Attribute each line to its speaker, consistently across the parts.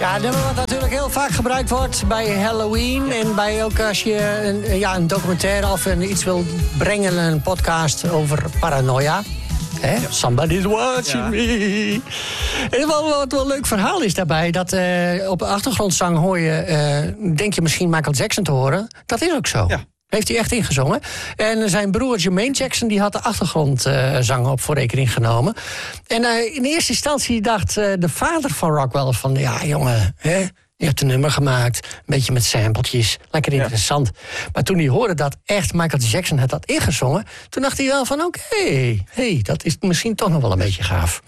Speaker 1: Ja, een nummer wat natuurlijk heel vaak gebruikt wordt bij Halloween. En bij ook als je een documentaire of iets wil brengen, een podcast over paranoia. Ja. Somebody's watching me. En wat wel een leuk verhaal is daarbij, dat op de achtergrondzang hoor je, denk je misschien Michael Jackson te horen. Dat is ook zo. Ja. Heeft hij echt ingezongen. En zijn broer Jermaine Jackson die had de achtergrondzang op voor rekening genomen. En in eerste instantie dacht de vader van Rockwell van, ja jongen, je hebt een nummer gemaakt, een beetje met sampletjes, lekker interessant. Maar toen hij hoorde dat echt Michael Jackson het had ingezongen, toen dacht hij wel van oké, dat is misschien toch nog wel een beetje gaaf.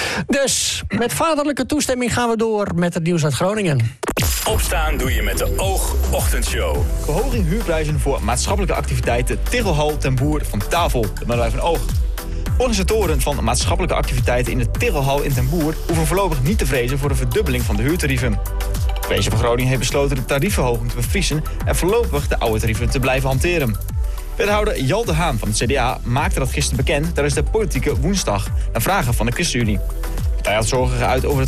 Speaker 1: Dus met vaderlijke toestemming gaan we door met het nieuws uit Groningen.
Speaker 2: Opstaan doe je met de Oog-ochtendshow.
Speaker 3: Verhoging huurprijzen voor maatschappelijke activiteiten Tiggelhal ten Boer van Tafel, het bedrijf van Oog. Organisatoren van maatschappelijke activiteiten in de Tiggelhal in ten Boer hoeven voorlopig niet te vrezen voor een verdubbeling van de huurtarieven. De college van Groningen heeft besloten de tariefverhoging te bevriezen en voorlopig de oude tarieven te blijven hanteren. Wethouder Jal de Haan van het CDA maakte dat gisteren bekend tijdens de politieke woensdag naar vragen van de ChristenUnie. Hij had zorgen geuit over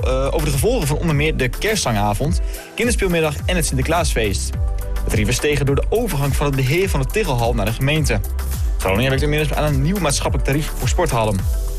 Speaker 3: de gevolgen van onder meer de kerstzangavond, kinderspeelmiddag en het Sinterklaasfeest. De tarieven stegen door de overgang van het beheer van de Tiggelhal naar de gemeente. Groningen werkt inmiddels aan een nieuw maatschappelijk tarief voor sporthallen.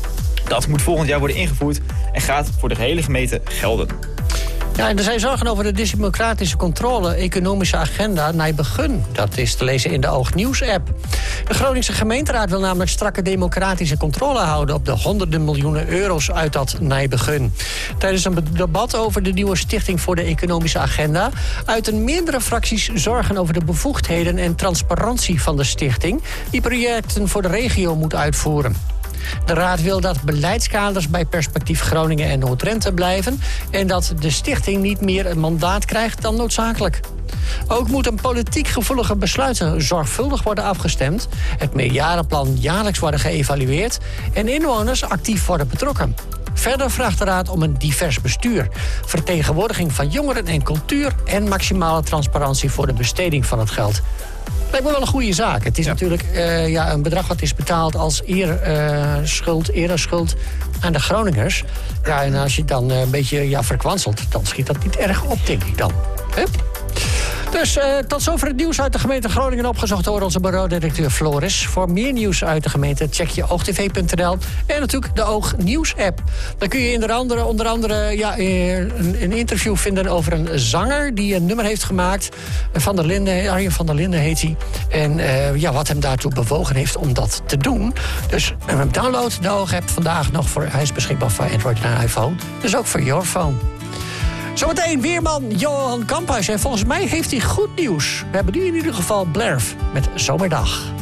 Speaker 3: Dat moet volgend jaar worden ingevoerd en gaat voor de gehele gemeente gelden.
Speaker 1: Ja, en er zijn zorgen over de democratische controle, economische agenda Nijbegun. Dat is te lezen in de Oog Nieuws-app. De Groningse gemeenteraad wil namelijk strakke democratische controle houden op de honderden miljoenen euro's uit dat Nijbegun. Tijdens een debat over de nieuwe Stichting voor de Economische Agenda uiten meerdere fracties zorgen over de bevoegdheden en transparantie van de stichting, die projecten voor de regio moet uitvoeren. De raad wil dat beleidskaders bij Perspectief Groningen en Noord-Drenthe blijven en dat de stichting niet meer een mandaat krijgt dan noodzakelijk. Ook moeten politiek gevoelige besluiten zorgvuldig worden afgestemd, het meerjarenplan jaarlijks worden geëvalueerd en inwoners actief worden betrokken. Verder vraagt de raad om een divers bestuur, vertegenwoordiging van jongeren en cultuur en maximale transparantie voor de besteding van het geld. Lijkt me wel een goede zaak. Het is natuurlijk een bedrag wat is betaald als ereschuld aan de Groningers. Ja, en als je dan een beetje verkwanselt, dan schiet dat niet erg op, denk ik dan. Dus tot zover het nieuws uit de gemeente Groningen, opgezocht door onze bureaudirecteur Floris. Voor meer nieuws uit de gemeente check je oogtv.nl en natuurlijk de Oog Nieuws-app. Dan kun je onder andere een interview vinden over een zanger die een nummer heeft gemaakt. Arjen van der Linden heet hij. En wat hem daartoe bewogen heeft om dat te doen. Dus download de Oog-app vandaag nog. Hij is beschikbaar voor Android en iPhone. Dus ook voor your phone. Zometeen weerman Johan Kamphuis. En volgens mij heeft hij goed nieuws. We hebben nu in ieder geval Blerf met Zomerdag.